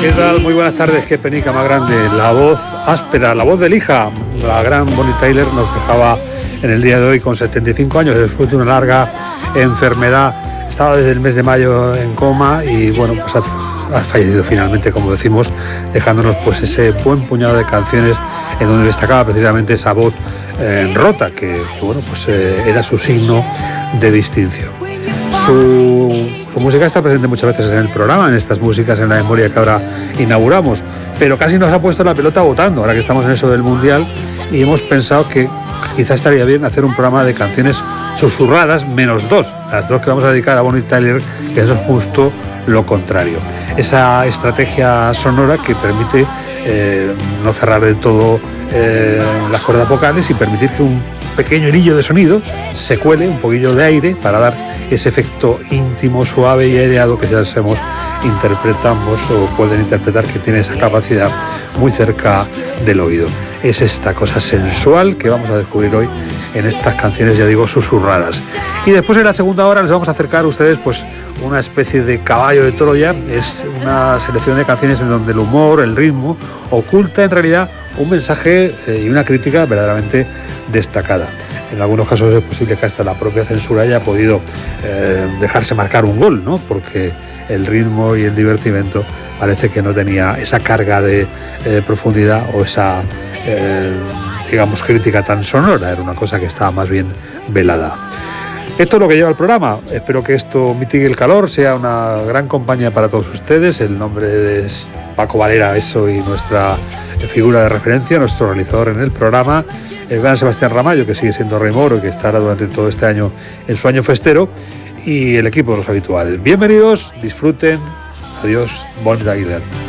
¿Qué tal? Muy buenas tardes. Qué penica más grande. La voz áspera, la voz de Lija. La gran Bonnie Tyler nos dejaba en el día de hoy con 75 años después de una larga enfermedad. Estaba desde el mes de mayo en coma y bueno, pues ha fallecido finalmente, como decimos, dejándonos pues ese buen puñado de canciones en donde destacaba precisamente esa voz rota que bueno, pues era su signo de distinción. Su música está presente muchas veces en el programa, en estas músicas en la memoria que ahora inauguramos, pero casi nos ha puesto la pelota botando, ahora que estamos en eso del Mundial, y hemos pensado que quizá estaría bien hacer un programa de canciones susurradas, menos dos, las dos que vamos a dedicar a Bonnie Tyler, que es justo lo contrario. Esa estrategia sonora que permite no cerrar del todo las cuerdas vocales y permitir que un pequeño hilillo de sonido se cuele, un poquillo de aire, para dar ese efecto íntimo, suave y aireado que ya sabemos interpretamos o pueden interpretar, que tiene esa capacidad muy cerca del oído. Es esta cosa sensual que vamos a descubrir hoy en estas canciones, ya digo, susurradas. Y después en la segunda hora les vamos a acercar a ustedes pues una especie de caballo de Troya. Es una selección de canciones en donde el humor, el ritmo, oculta en realidad un mensaje y una crítica verdaderamente destacada. En algunos casos es posible que hasta la propia censura haya podido dejarse marcar un gol, ¿no? Porque el ritmo y el divertimento parece que no tenía esa carga de profundidad o esa, digamos, crítica tan sonora. Era una cosa que estaba más bien velada. Esto es lo que lleva el programa. Espero que esto mitigue el calor, sea una gran compañía para todos ustedes. El nombre es Paco Valera, eso, y nuestra figura de referencia, nuestro realizador en el programa, el gran Sebastián Ramallo, que sigue siendo Rey Moro y que estará durante todo este año en su año festero, y el equipo de los habituales. Bienvenidos, disfruten. Adiós, Bonnie Tyler.